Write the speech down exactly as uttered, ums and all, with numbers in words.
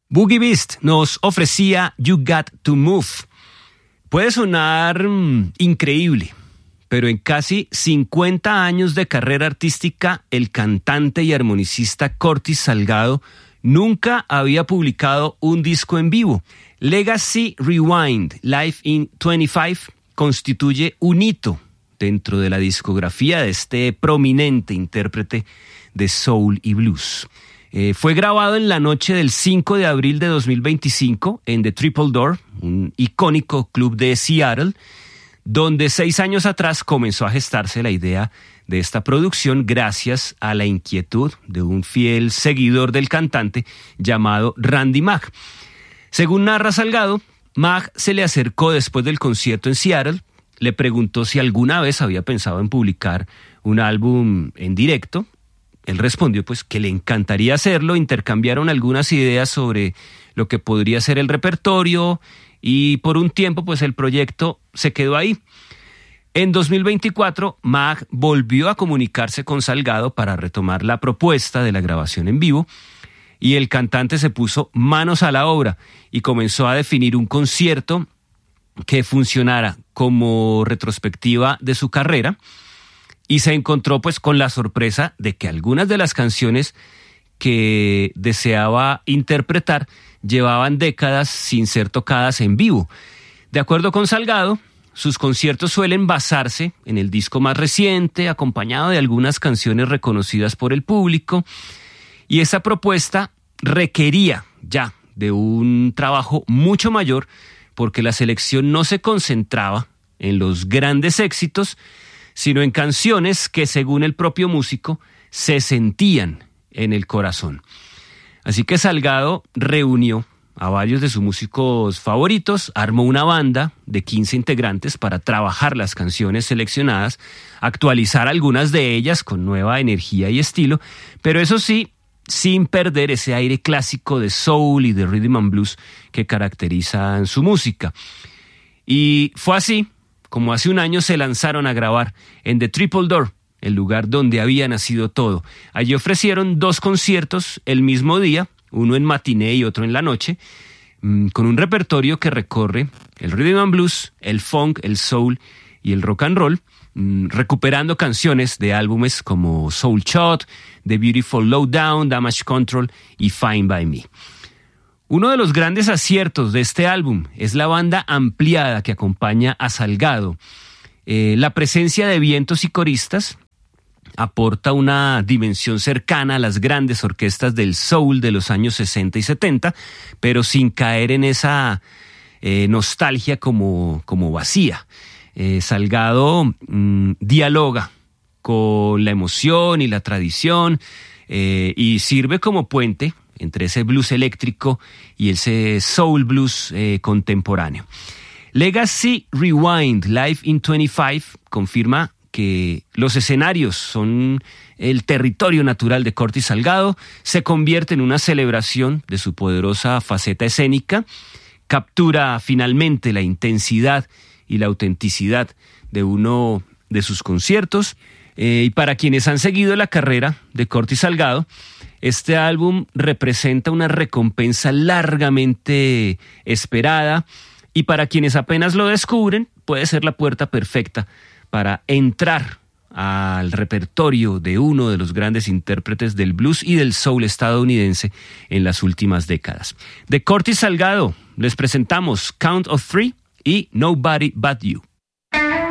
Boogie Beast nos ofrecía You Got to Move. Puede sonar mmm, increíble, pero en casi cincuenta años de carrera artística, el cantante y armonicista Curtis Salgado nunca había publicado un disco en vivo. Legacy Rewind Live in veinticinco constituye un hito dentro de la discografía de este prominente intérprete de soul y blues. Eh, fue grabado en la noche del cinco de abril de dos mil veinticinco en The Triple Door, un icónico club de Seattle, donde seis años atrás comenzó a gestarse la idea de esta producción gracias a la inquietud de un fiel seguidor del cantante llamado Randy Mack. Según narra Salgado, Mack se le acercó después del concierto en Seattle, le preguntó si alguna vez había pensado en publicar un álbum en directo. Él respondió pues que le encantaría hacerlo, intercambiaron algunas ideas sobre lo que podría ser el repertorio y por un tiempo pues el proyecto se quedó ahí. En dos mil veinticuatro, Mack volvió a comunicarse con Salgado para retomar la propuesta de la grabación en vivo y el cantante se puso manos a la obra y comenzó a definir un concierto que funcionara como retrospectiva de su carrera. Y se encontró pues con la sorpresa de que algunas de las canciones que deseaba interpretar llevaban décadas sin ser tocadas en vivo. De acuerdo con Salgado, sus conciertos suelen basarse en el disco más reciente, acompañado de algunas canciones reconocidas por el público, y esa propuesta requería ya de un trabajo mucho mayor porque la selección no se concentraba en los grandes éxitos, sino en canciones que, según el propio músico, se sentían en el corazón. Así que Salgado reunió a varios de sus músicos favoritos, armó una banda de quince integrantes para trabajar las canciones seleccionadas, actualizar algunas de ellas con nueva energía y estilo, pero eso sí, sin perder ese aire clásico de soul y de rhythm and blues que caracterizan su música. Y fue así como hace un año se lanzaron a grabar en The Triple Door, el lugar donde había nacido todo. Allí ofrecieron dos conciertos el mismo día, uno en matiné y otro en la noche, con un repertorio que recorre el rhythm and blues, el funk, el soul y el rock and roll, recuperando canciones de álbumes como Soul Shot, The Beautiful Lowdown, Damage Control y Fine by Me. Uno de los grandes aciertos de este álbum es la banda ampliada que acompaña a Salgado. Eh, la presencia de vientos y coristas aporta una dimensión cercana a las grandes orquestas del soul de los años sesenta y setenta, pero sin caer en esa eh, nostalgia como, como vacía. Eh, Salgado mmm, dialoga con la emoción y la tradición eh, y sirve como puente entre ese blues eléctrico y ese soul blues eh, contemporáneo. Legacy Rewind Live in veinticinco confirma que los escenarios son el territorio natural de Curtis Salgado, se convierte en una celebración de su poderosa faceta escénica, captura finalmente la intensidad y la autenticidad de uno de sus conciertos. Eh, y para quienes han seguido la carrera de Curtis Salgado, este álbum representa una recompensa largamente esperada y para quienes apenas lo descubren puede ser la puerta perfecta para entrar al repertorio de uno de los grandes intérpretes del blues y del soul estadounidense en las últimas décadas. De Curtis Salgado les presentamos Count of Three y Nobody But You.